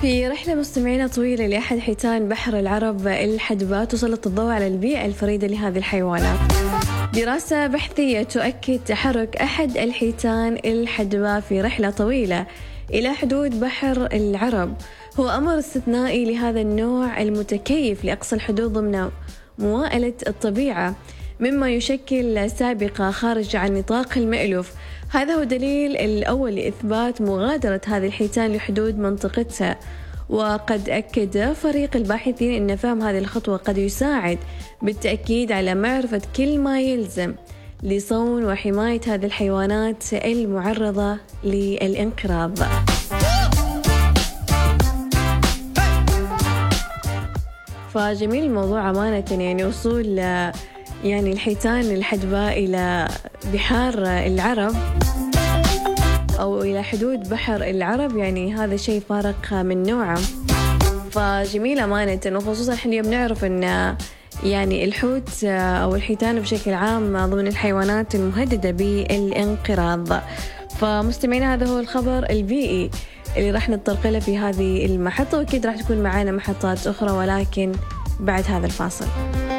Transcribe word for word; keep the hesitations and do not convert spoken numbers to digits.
في رحلة مستمعينا طويلة لأحد حيتان بحر العرب الحدبة تسلط الضوء على البيئة الفريدة لهذه الحيوانات. دراسة بحثية تؤكد تحرك أحد الحيتان الحدبة في رحلة طويلة إلى حدود بحر العرب هو أمر استثنائي لهذا النوع المتكيف لأقصى الحدود ضمن موائلة الطبيعة، مما يشكل سابقة خارج عن نطاق المألوف. هذا هو دليل الأول لإثبات مغادرة هذه الحيتان لحدود منطقتها، وقد أكد فريق الباحثين أن فهم هذه الخطوة قد يساعد بالتأكيد على معرفة كل ما يلزم لصون وحماية هذه الحيوانات المعرضة للانقراض. فجميل الموضوع أمانة، يعني وصول يعني الحيتان الحدبة إلى بحار العرب أو إلى حدود بحر العرب، يعني هذا شيء فارق من نوعه. فجميل أمانة، وخصوصا احنا اليوم نعرف أن يعني الحوت أو الحيتان بشكل عام ضمن الحيوانات المهددة بالانقراض. فمستمعينا هذا هو الخبر البيئي اللي راح نتطرق له في هذه المحطة، وأكيد راح تكون معنا محطات أخرى ولكن بعد هذا الفاصل.